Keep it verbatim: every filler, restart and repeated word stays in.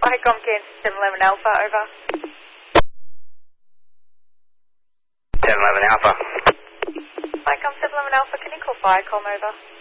Vicom Kansas seven eleven Alpha, over. seven eleven Alpha. Vicom seven eleven Alpha, can you call Viacom, over?